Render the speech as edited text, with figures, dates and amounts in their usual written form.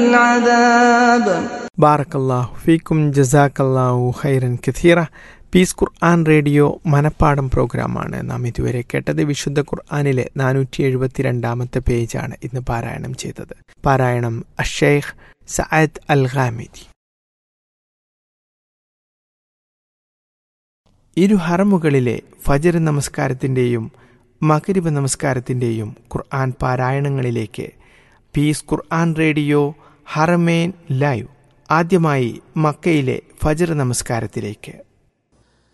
العذاب. ബാറക്കല്ലാഹു ഫീക്കും ജസാക്കല്ലാഹു ഖൈറൻ കഥീറ. പീസ് ഖുർആൻ റേഡിയോ മനപ്പാടം പ്രോഗ്രാമാണ് നാം ഇതുവരെ കേട്ടത്. വിശുദ്ധ ഖുർആനിലെ 472 പേജാണ് ഇന്ന് പാരായണം ചെയ്തത്. പാരായണം അഷേഖ് സഅദ് അൽ ഖാമിദി. ഇരു ഹറമുകളിലെ ഫജ്ർ നമസ്കാരത്തിൻ്റെയും മഗ്രിബ് നമസ്കാരത്തിൻ്റെയും ഖുർആൻ പാരായണങ്ങളിലേക്ക് പീസ് ഖുർആൻ റേഡിയോ ഹറമേൻ ലൈവ്. ആദ്യമായി മക്കയിലെ ഫജ്ർ നമസ്കാരത്തിലേക്ക്.